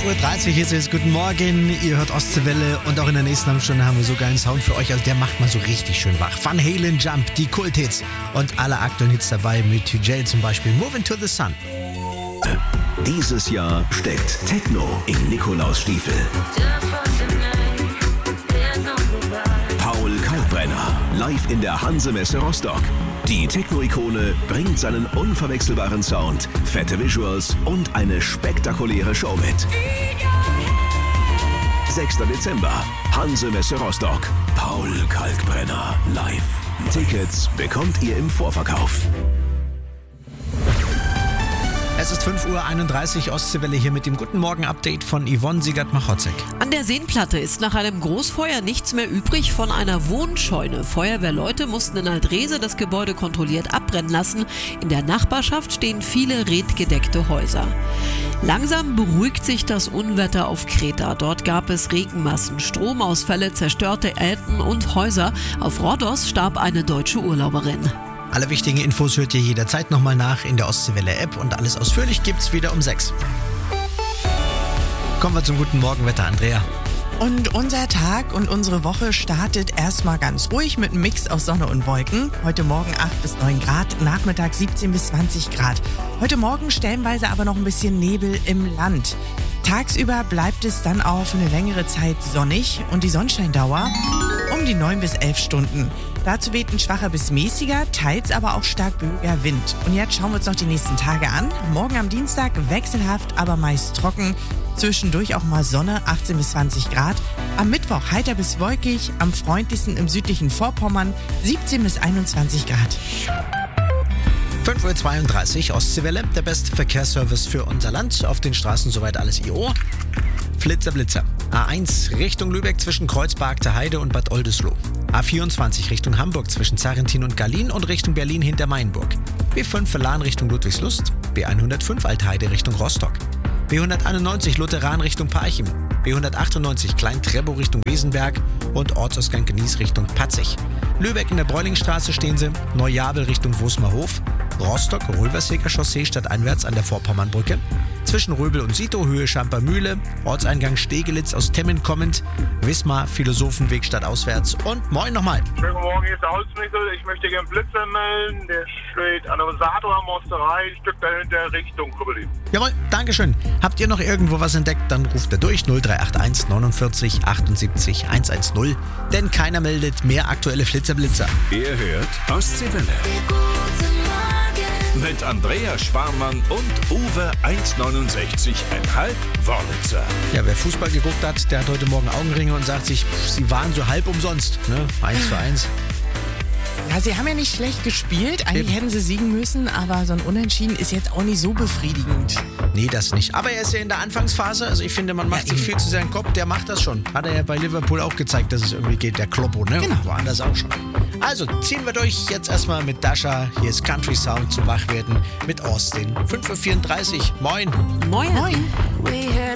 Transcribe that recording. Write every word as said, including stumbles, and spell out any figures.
fünf Uhr dreißig, jetzt ist Guten Morgen, ihr hört Ostseewelle und auch in der nächsten halben Stunde haben wir so geilen Sound für euch, also der macht mal so richtig schön wach. Van Halen, Jump, die Kulthits und alle aktuellen Hits dabei mit Jay zum Beispiel, Moving to the Sun. Dieses Jahr steckt Techno in Nikolausstiefel. Paul Kalkbrenner, live in der Hanse-Messe Rostock. Die Techno-Ikone bringt seinen unverwechselbaren Sound, fette Visuals und eine spektakuläre Show mit. sechster Dezember, Hanse-Messe Rostock. Paul Kalkbrenner live. Tickets bekommt ihr im Vorverkauf. Es ist fünf Uhr einunddreißig, Ostseewelle hier mit dem Guten Morgen-Update von Yvonne Siegert-Machotzek. An der Seenplatte ist nach einem Großfeuer nichts mehr übrig von einer Wohnscheune. Feuerwehrleute mussten in Aldrese das Gebäude kontrolliert abbrennen lassen. In der Nachbarschaft stehen viele redgedeckte Häuser. Langsam beruhigt sich das Unwetter auf Kreta. Dort gab es Regenmassen, Stromausfälle, zerstörte Elten und Häuser. Auf Rhodos starb eine deutsche Urlauberin. Alle wichtigen Infos hört ihr jederzeit nochmal nach in der Ostseewelle-App und alles ausführlich gibt's wieder um sechs. Kommen wir zum Guten Morgenwetter, Andrea. Und unser Tag und unsere Woche startet erstmal ganz ruhig mit einem Mix aus Sonne und Wolken. Heute Morgen acht bis neun Grad, Nachmittag siebzehn bis zwanzig Grad. Heute Morgen stellenweise aber noch ein bisschen Nebel im Land. Tagsüber bleibt es dann auch für eine längere Zeit sonnig und die Sonnenscheindauer um die neun bis elf Stunden. Dazu weht ein schwacher bis mäßiger, teils aber auch stark böiger Wind. Und jetzt schauen wir uns noch die nächsten Tage an. Morgen am Dienstag wechselhaft, aber meist trocken. Zwischendurch auch mal Sonne, achtzehn bis zwanzig Grad. Am Mittwoch heiter bis wolkig, am freundlichsten im südlichen Vorpommern, siebzehn bis einundzwanzig Grad. fünf Uhr zweiunddreißig, Ostseewelle, der beste Verkehrsservice für unser Land. Auf den Straßen soweit alles I O. Flitzer, Blitzer. A eins Richtung Lübeck zwischen Kreuzberg, Heide und Bad Oldesloe. A vierundzwanzig Richtung Hamburg zwischen Zarrentin und Gallien und Richtung Berlin hinter Mainburg. B fünf Verlan Richtung Ludwigslust. B hundertfünf Altheide Richtung Rostock. B hunderteinundneunzig Lutheran Richtung Parchim. B hundertachtundneunzig Klein-Trebow Richtung Wesenberg und Ortsausgang Genieß Richtung Patzig. Lübeck in der Bräulingstraße stehen sie, Neujabel Richtung Wosmerhof, Rostock Röverseger Chaussee stadteinwärts an der Vorpommernbrücke, zwischen Röbel und Sito Höhe Schampermühle, Ortseingang Stegelitz aus Temmen kommend, Wismar Philosophenweg stadtauswärts und moin nochmal. Schönen guten Morgen, hier ist der Holzmichel. Ich möchte gerne Blitzer melden. Der steht an der Saatower Mosterei, ein Stück dahinter Richtung Krüppeli. Jawohl, Dankeschön. Habt ihr noch irgendwo was entdeckt, dann ruft er durch null drei acht eins neunundvierzig achtundsiebzig hundertzehn. Denn keiner meldet mehr aktuelle Flitzerblitzer. Ihr hört Ostseewelle. Mit Andrea Schwarmann und Uwe eins neunundsechzig Komma fünf Wörlitzer. Ja, wer Fußball geguckt hat, der hat heute Morgen Augenringe und sagt sich, pff, sie waren so halb umsonst. Ne? Eins zu eins. Ja, sie haben ja nicht schlecht gespielt. Eigentlich Eben. hätten sie siegen müssen, aber so ein Unentschieden ist jetzt auch nicht so befriedigend. Nee, das nicht. Aber er ist ja in der Anfangsphase. Also ich finde, man macht Ja, sich eben. viel zu sehr in den Kopf. Der macht das schon. Hat er ja bei Liverpool auch gezeigt, dass es irgendwie geht. Der Kloppo, ne? Genau. Woanders auch schon. Also ziehen wir durch. Jetzt erstmal mit Dasha. Hier ist Country Sound zum Wachwerden mit Austin. fünf Uhr vierunddreißig. Moin. Moin. Moin.